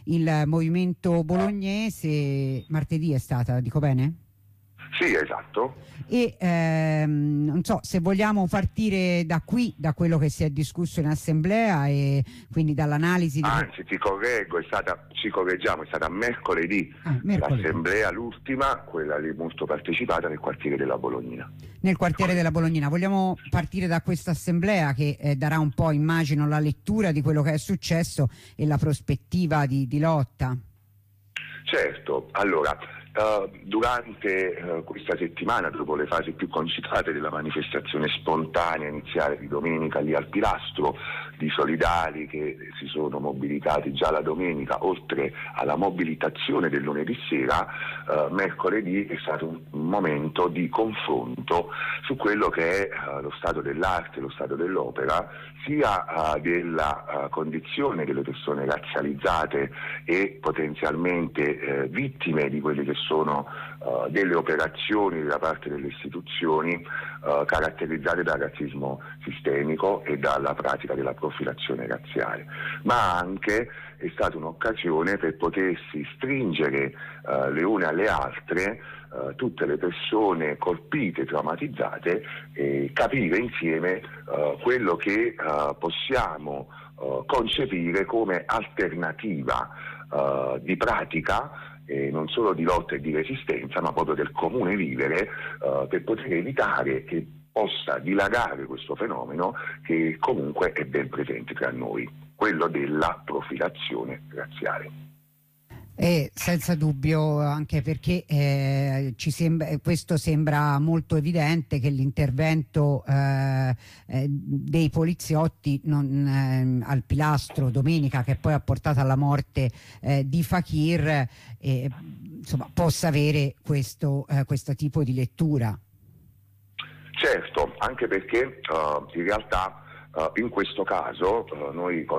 il movimento bolognese. Martedì è stata, dico bene? Sì, esatto. E non so se vogliamo partire da qui, da quello che si è discusso in assemblea, e quindi dall'analisi di... Anzi, ti correggo, ci correggiamo, è stata mercoledì mercoledì. l'assemblea, l'ultima, quella lì molto partecipata nel quartiere della Bolognina. Nel quartiere della Bolognina. Vogliamo partire da questa assemblea che darà un po', immagino, la lettura di quello che è successo e la prospettiva di lotta? Certo, allora, durante questa settimana, dopo le fasi più concitate della manifestazione spontanea iniziale di domenica lì al Pilastro, di solidali che si sono mobilitati già la domenica, oltre alla mobilitazione del lunedì sera, mercoledì è stato un momento di confronto su quello che è lo stato dell'arte, lo stato dell'opera, sia della condizione delle persone razzializzate e potenzialmente vittime di quelle che sono delle operazioni da parte delle istituzioni caratterizzate dal razzismo sistemico e dalla pratica della profilazione razziale, ma anche è stata un'occasione per potersi stringere le une alle altre, tutte le persone colpite, traumatizzate, e capire insieme quello che possiamo concepire come alternativa di pratica, non solo di lotta e di resistenza, ma proprio del comune vivere, per poter evitare che possa dilagare questo fenomeno che comunque è ben presente tra noi, quello della profilazione razziale. E senza dubbio, anche perché questo sembra molto evidente, che l'intervento dei poliziotti al Pilastro domenica, che poi ha portato alla morte di Fakir, insomma, possa avere questo tipo di lettura. Certo, anche perché in realtà in questo caso noi